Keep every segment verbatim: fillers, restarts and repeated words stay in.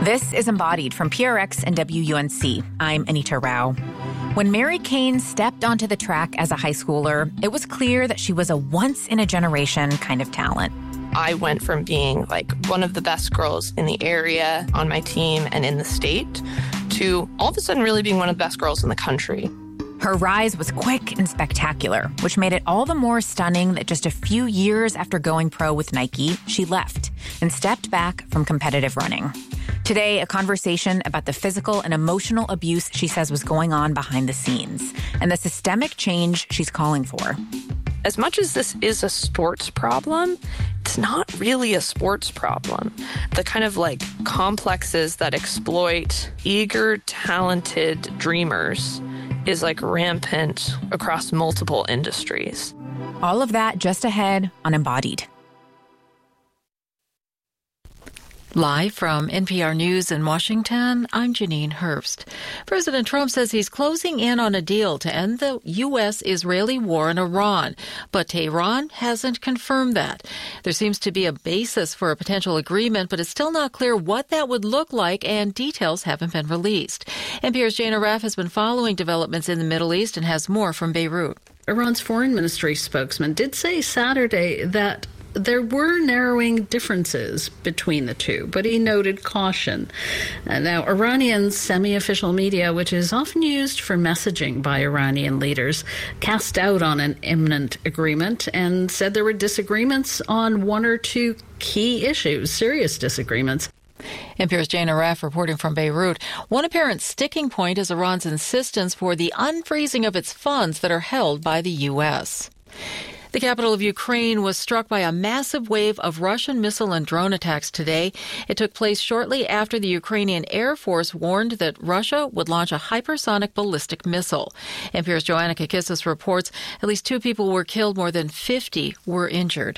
This is Embodied from P R X and W U N C. I'm Anita Rao. When Mary Cain stepped onto the track as a high schooler, it was clear that she was a once-in-a-generation kind of talent. I went from being like one of the best girls in the area, on my team, and in the state, to all of a sudden really being one of the best girls in the country. Her rise was quick and spectacular, which made it all the more stunning that just a few years after going pro with Nike, she left and stepped back from competitive running. Today, a conversation about the physical and emotional abuse she says was going on behind the scenes and the systemic change she's calling for. As much as this is a sports problem, it's not really a sports problem. The kind of like complexes that exploit eager, talented dreamers is like rampant across multiple industries. All of that just ahead on Embodied. Live from N P R News in Washington, I'm Janine Herbst. President Trump says he's closing in on a deal to end the U S Israeli war in Iran, but Tehran hasn't confirmed that. There seems to be a basis for a potential agreement, but it's still not clear what that would look like, and details haven't been released. N P R's Jane Arraf has been following developments in the Middle East and has more from Beirut. Iran's foreign ministry spokesman did say Saturday that there were narrowing differences between the two, but he noted caution. Uh, now, Iranian semi-official media, which is often used for messaging by Iranian leaders, cast doubt on an imminent agreement and said there were disagreements on one or two key issues, serious disagreements. N P R's Jane Arraf reporting from Beirut. One apparent sticking point is Iran's insistence for the unfreezing of its funds that are held by the U S. The capital of Ukraine was struck by a massive wave of Russian missile and drone attacks today. It took place shortly after the Ukrainian Air Force warned that Russia would launch a hypersonic ballistic missile. N P R's Joanna Kakissis reports at least two people were killed, more than fifty were injured.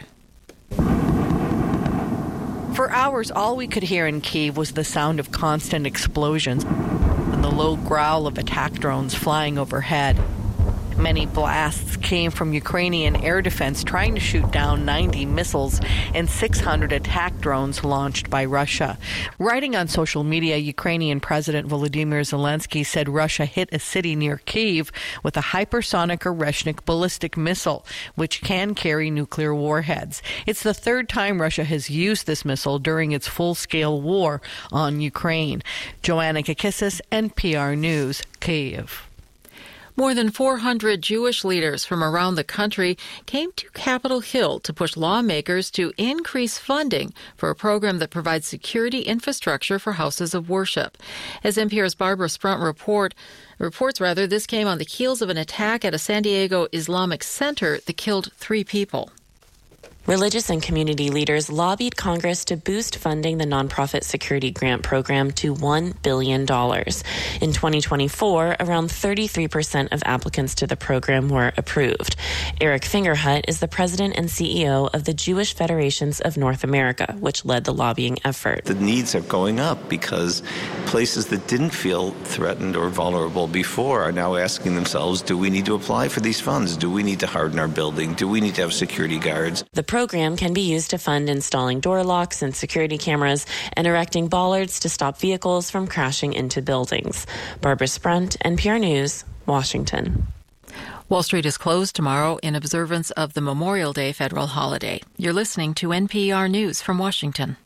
For hours, all we could hear in Kyiv was the sound of constant explosions and the low growl of attack drones flying overhead. Many blasts came from Ukrainian air defense trying to shoot down ninety missiles and six hundred attack drones launched by Russia. Writing on social media, Ukrainian President Volodymyr Zelensky said Russia hit a city near Kyiv with a hypersonic Oreshnik ballistic missile, which can carry nuclear warheads. It's the third time Russia has used this missile during its full-scale war on Ukraine. Joanna Kakissis, N P R News, Kyiv. More than four hundred Jewish leaders from around the country came to Capitol Hill to push lawmakers to increase funding for a program that provides security infrastructure for houses of worship. As N P R's Barbara Sprunt report, reports, rather, this came on the heels of an attack at a San Diego Islamic center that killed three people. Religious and community leaders lobbied Congress to boost funding the nonprofit security grant program to one billion dollars. In twenty twenty-four, around thirty-three percent of applicants to the program were approved. Eric Fingerhut is the president and C E O of the Jewish Federations of North America, which led the lobbying effort. The needs are going up because places that didn't feel threatened or vulnerable before are now asking themselves, do we need to apply for these funds? Do we need to harden our building? Do we need to have security guards? The program can be used to fund installing door locks and security cameras and erecting bollards to stop vehicles from crashing into buildings. Barbara Sprunt, N P R News, Washington. Wall Street is closed tomorrow in observance of the Memorial Day federal holiday. You're listening to N P R News from Washington.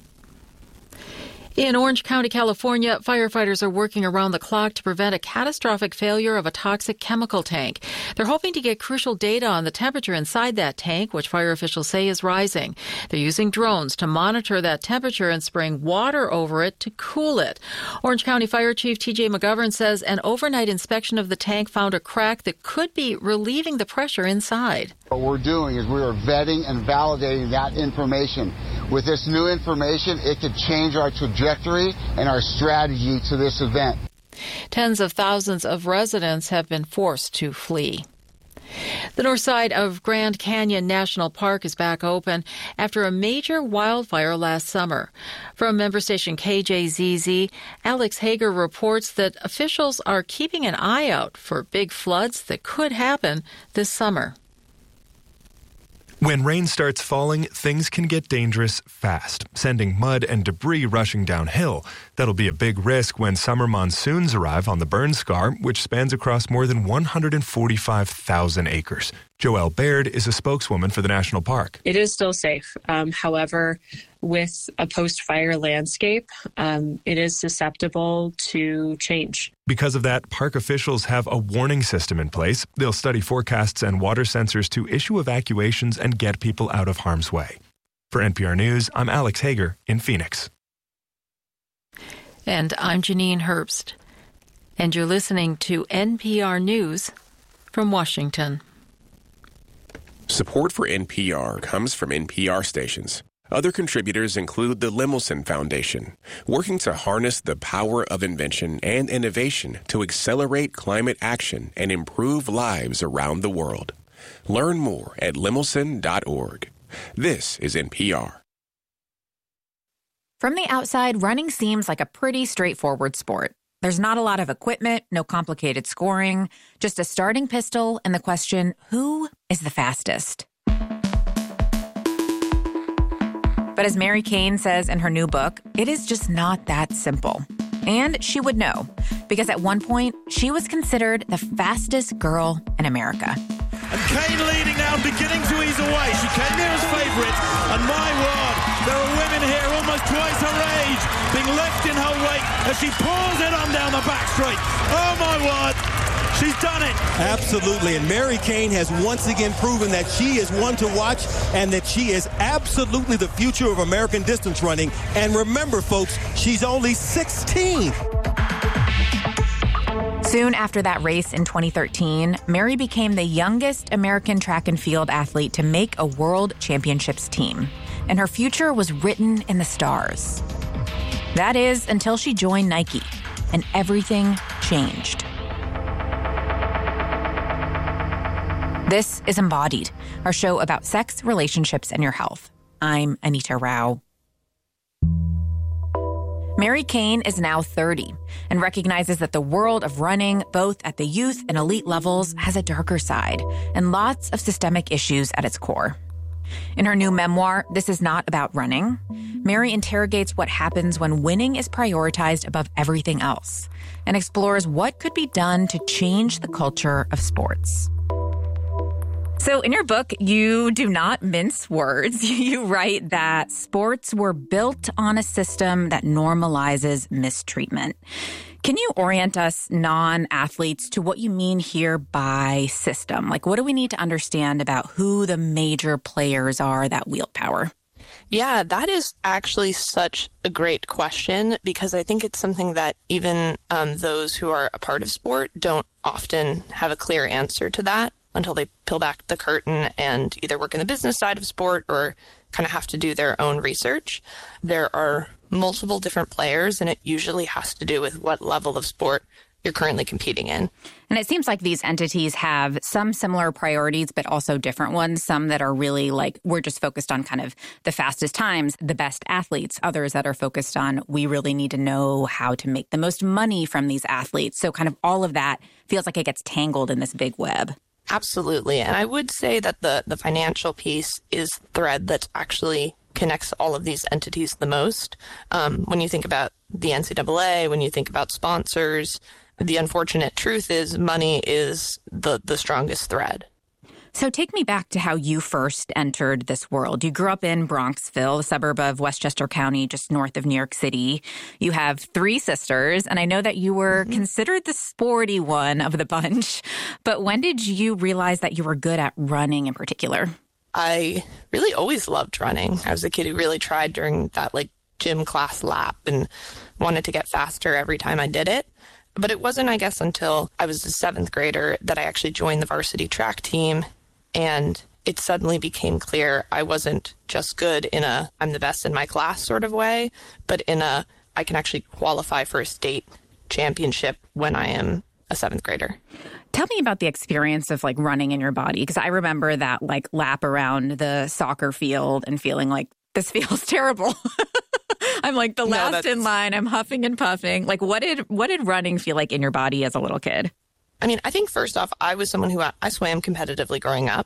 In Orange County, California, firefighters are working around the clock to prevent a catastrophic failure of a toxic chemical tank. They're hoping to get crucial data on the temperature inside that tank, which fire officials say is rising. They're using drones to monitor that temperature and spraying water over it to cool it. Orange County Fire Chief T J McGovern says an overnight inspection of the tank found a crack that could be relieving the pressure inside. What we're doing is we are vetting and validating that information. With this new information, it could change our trajectory and our strategy to this event. Tens of thousands of residents have been forced to flee. The north side of Grand Canyon National Park is back open after a major wildfire last summer. From member station K J Z Z, Alex Hager reports that officials are keeping an eye out for big floods that could happen this summer. When rain starts falling, things can get dangerous fast, sending mud and debris rushing downhill. That'll be a big risk when summer monsoons arrive on the burn scar, which spans across more than one hundred forty-five thousand acres. Joelle Baird is a spokeswoman for the national park. It is still safe. Um, however, with a post-fire landscape, um, it is susceptible to change. Because of that, park officials have a warning system in place. They'll study forecasts and water sensors to issue evacuations and get people out of harm's way. For N P R News, I'm Alex Hager in Phoenix. And I'm Janine Herbst. And you're listening to N P R News from Washington. Support for N P R comes from N P R stations. Other contributors include the Lemelson Foundation, working to harness the power of invention and innovation to accelerate climate action and improve lives around the world. Learn more at lemelson dot org. This is N P R. From the outside, running seems like a pretty straightforward sport. There's not a lot of equipment, no complicated scoring, just a starting pistol and the question, who is the fastest? But as Mary Cain says in her new book, it is just not that simple. And she would know, because at one point, she was considered the fastest girl in America. And Cain leading now, beginning to ease away. She came here as favourite, and my word, there are women here almost twice her age being left in her wake as she pours it on down the back straight. Oh my word, she's done it. Absolutely, and Mary Cain has once again proven that she is one to watch and that she is absolutely the future of American distance running. And remember, folks, she's only sixteen. Soon after that race in twenty thirteen, Mary became the youngest American track and field athlete to make a World Championships team. And her future was written in the stars. That is, until she joined Nike, and everything changed. This is Embodied, our show about sex, relationships, and your health. I'm Anita Rao. Mary Cain is now thirty and recognizes that the world of running, both at the youth and elite levels, has a darker side and lots of systemic issues at its core. In her new memoir, This Is Not About Running, Mary interrogates what happens when winning is prioritized above everything else and explores what could be done to change the culture of sports. So in your book, you do not mince words. You write that sports were built on a system that normalizes mistreatment. Can you orient us non-athletes to what you mean here by system? Like, what do we need to understand about who the major players are that wield power? Yeah, that is actually such a great question because I think it's something that even um, those who are a part of sport don't often have a clear answer to that until they peel back the curtain and either work in the business side of sport or kind of have to do their own research. There are multiple different players, and it usually has to do with what level of sport you're currently competing in. And it seems like these entities have some similar priorities, but also different ones. Some that are really like, we're just focused on kind of the fastest times, the best athletes. Others that are focused on, we really need to know how to make the most money from these athletes. So kind of all of that feels like it gets tangled in this big web. Absolutely. And I would say that the, the financial piece is the thread that actually connects all of these entities the most. Um, when you think about the N C double A, when you think about sponsors, the unfortunate truth is money is the, the strongest thread. So take me back to how you first entered this world. You grew up in Bronxville, a suburb of Westchester County, just north of New York City. You have three sisters, and I know that you were mm-hmm. considered the sporty one of the bunch. But when did you realize that you were good at running in particular? I really always loved running. I was a kid who really tried during that like gym class lap and wanted to get faster every time I did it. But it wasn't, I guess, until I was a seventh grader that I actually joined the varsity track team. And it suddenly became clear I wasn't just good in a I'm the best in my class sort of way, but in a I can actually qualify for a state championship when I am a seventh grader. Tell me about the experience of like running in your body, because I remember that like lap around the soccer field and feeling like this feels terrible. I'm like the last no, in line. I'm huffing and puffing. Like what did what did running feel like in your body as a little kid? I mean, I think first off, I was someone who I swam competitively growing up.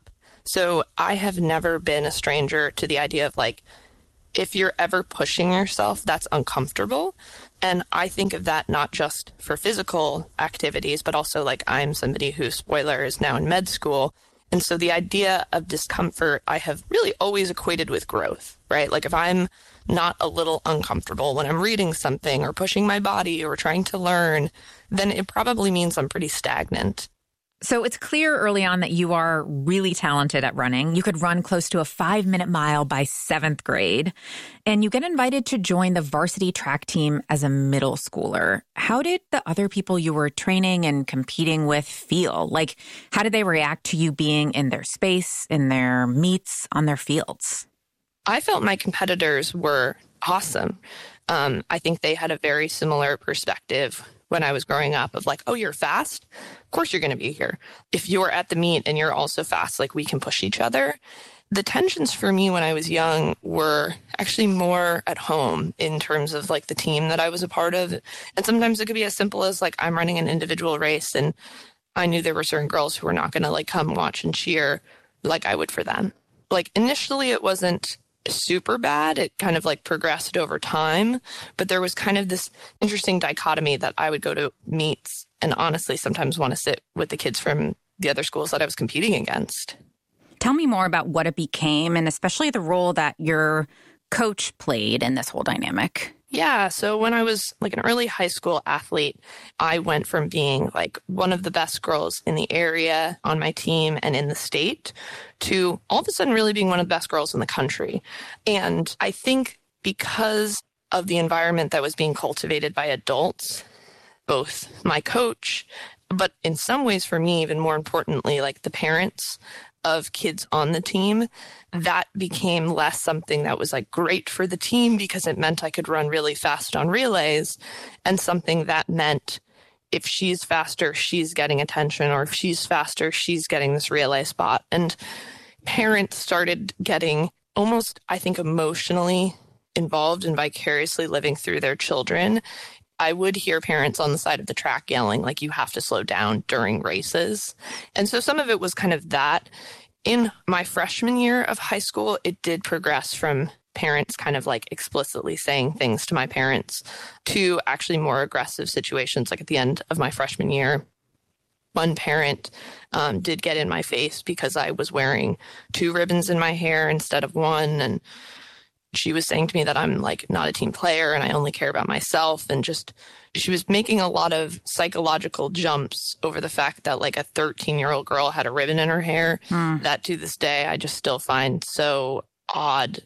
So I have never been a stranger to the idea of like, if you're ever pushing yourself, that's uncomfortable. And I think of that not just for physical activities, but also like I'm somebody who, spoiler, is now in med school. And so the idea of discomfort, I have really always equated with growth, right? Like if I'm not a little uncomfortable when I'm reading something or pushing my body or trying to learn, then it probably means I'm pretty stagnant. So it's clear early on that you are really talented at running. You could run close to a five-minute mile by seventh grade, and you get invited to join the varsity track team as a middle schooler. How did the other people you were training and competing with feel? Like, how did they react to you being in their space, in their meets, on their fields? I felt my competitors were awesome. Um, I think they had a very similar perspective when I was growing up of like, oh, you're fast? Of course you're going to be here. If you're at the meet and you're also fast, like we can push each other. The tensions for me when I was young were actually more at home in terms of like the team that I was a part of. And sometimes it could be as simple as like I'm running an individual race and I knew there were certain girls who were not going to like come watch and cheer like I would for them. Like initially it wasn't super bad. It kind of like progressed over time, but there was kind of this interesting dichotomy that I would go to meets and honestly sometimes want to sit with the kids from the other schools that I was competing against. Tell me more about what it became and especially the role that your coach played in this whole dynamic. Yeah. So when I was like an early high school athlete, I went from being like one of the best girls in the area on my team and in the state to all of a sudden really being one of the best girls in the country. And I think because of the environment that was being cultivated by adults, both my coach, but in some ways for me, even more importantly, like the parents of kids on the team, that became less something that was like great for the team because it meant I could run really fast on relays, and something that meant if she's faster, she's getting attention, or if she's faster, she's getting this relay spot. And parents started getting almost, I think, emotionally involved and vicariously living through their children. I would hear parents on the side of the track yelling, like, you have to slow down during races. And so some of it was kind of that. In my freshman year of high school, it did progress from parents kind of like explicitly saying things to my parents to actually more aggressive situations. Like at the end of my freshman year, one parent um, did get in my face because I was wearing two ribbons in my hair instead of one. And she was saying to me that I'm like not a team player and I only care about myself. And just, she was making a lot of psychological jumps over the fact that like a thirteen year old girl had a ribbon in her hair. Mm. That to this day, I just still find so odd.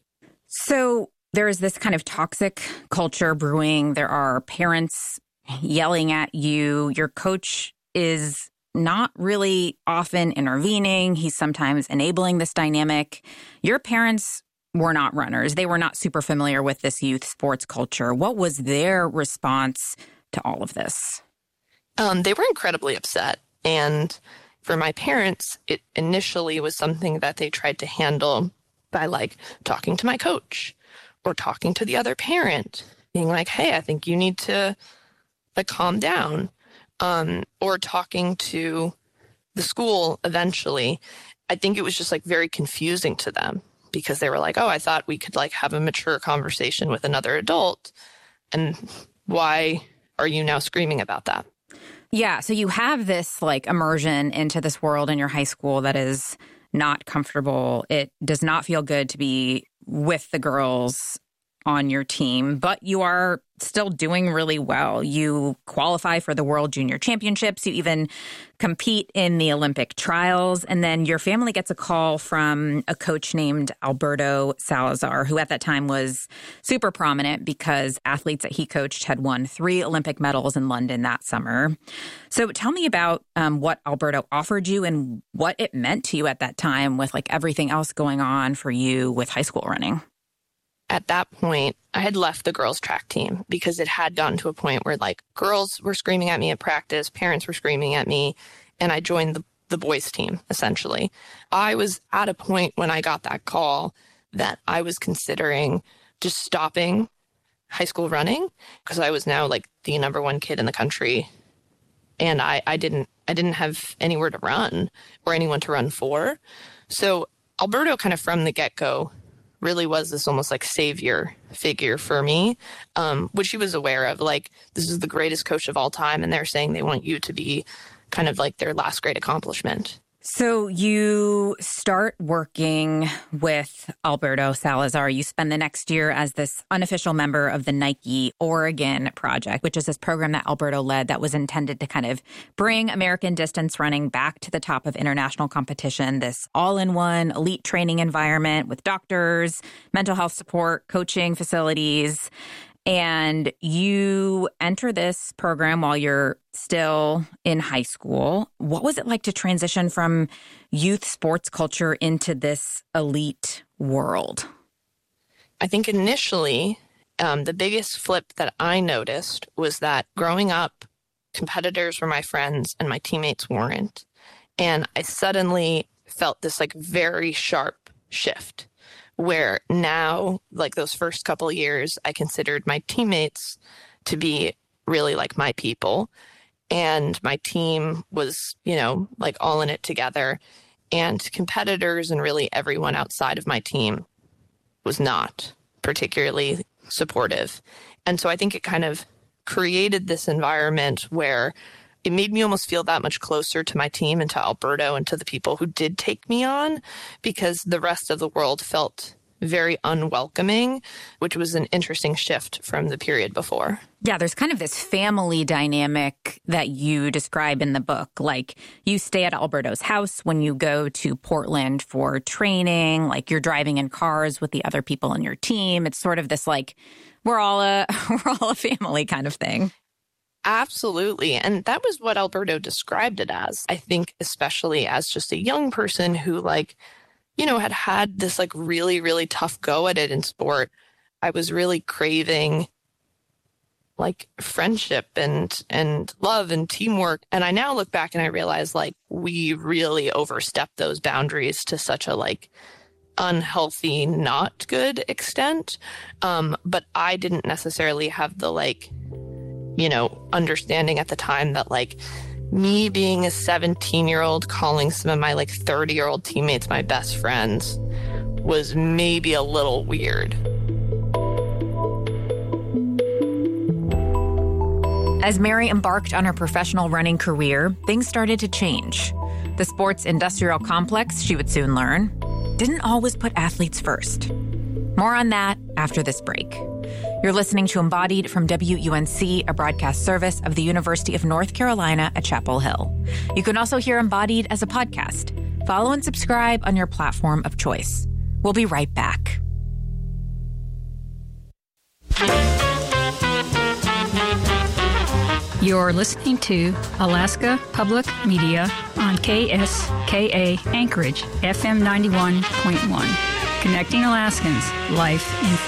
So there is this kind of toxic culture brewing. There are parents yelling at you. Your coach is not really often intervening. He's sometimes enabling this dynamic. Your parents were not runners. They were not super familiar with this youth sports culture. What was their response to all of this? Um, they were incredibly upset. And for my parents, it initially was something that they tried to handle by like talking to my coach or talking to the other parent, being like, hey, I think you need to like calm down, um, or talking to the school eventually. I think it was just like very confusing to them, because they were like, oh, I thought we could like have a mature conversation with another adult. And why are you now screaming about that? Yeah. So you have this like immersion into this world in your high school that is not comfortable. It does not feel good to be with the girls on your team, but you are still doing really well. You qualify for the World Junior Championships. You even compete in the Olympic trials. And then your family gets a call from a coach named Alberto Salazar, who at that time was super prominent because athletes that he coached had won three Olympic medals in London that summer. So tell me about um, what Alberto offered you and what it meant to you at that time with like everything else going on for you with high school running. At that point, I had left the girls' track team because it had gotten to a point where like girls were screaming at me at practice, parents were screaming at me, and I joined the, the boys' team, essentially. I was at a point when I got that call that I was considering just stopping high school running because I was now like the number one kid in the country. And I, I didn't I didn't have anywhere to run or anyone to run for. So Alberto kind of from the get-go really was this almost like savior figure for me, um, which he was aware of. Like, this is the greatest coach of all time, and they're saying they want you to be kind of like their last great accomplishment. So you start working with Alberto Salazar. You spend the next year as this unofficial member of the Nike Oregon Project, which is this program that Alberto led that was intended to kind of bring American distance running back to the top of international competition, this all-in-one elite training environment with doctors, mental health support, coaching facilities. And you enter this program while you're still in high school. What was it like to transition from youth sports culture into this elite world? I think initially, um, the biggest flip that I noticed was that growing up, competitors were my friends and my teammates weren't. And I suddenly felt this like very sharp shift, where now, like those first couple of years, I considered my teammates to be really like my people. And my team was, you know, like all in it together. And competitors and really everyone outside of my team was not particularly supportive. And so I think it kind of created this environment where it made me almost feel that much closer to my team and to Alberto and to the people who did take me on, because the rest of the world felt very unwelcoming, which was an interesting shift from the period before. Yeah, there's kind of this family dynamic that you describe in the book. Like, you stay at Alberto's house when you go to Portland for training, like you're driving in cars with the other people on your team. It's sort of this like, we're all a we're all a family kind of thing. Absolutely. And that was what Alberto described it as. I think especially as just a young person who, like, you know, had had this like really, really tough go at it in sport. I was really craving like friendship and and love and teamwork. And I now look back and I realize like we really overstepped those boundaries to such a like unhealthy, not good extent. Um, but I didn't necessarily have the like, you know, understanding at the time that like me being a seventeen-year-old calling some of my like thirty-year-old teammates my best friends was maybe a little weird. As Mary embarked on her professional running career, things started to change. The sports industrial complex, she would soon learn, didn't always put athletes first. More on that after this break. You're listening to Embodied from W U N C, a broadcast service of the University of North Carolina at Chapel Hill. You can also hear Embodied as a podcast. Follow and subscribe on your platform of choice. We'll be right back. You're listening to Alaska Public Media on K S K A Anchorage, F M ninety-one point one. Connecting Alaskans, life in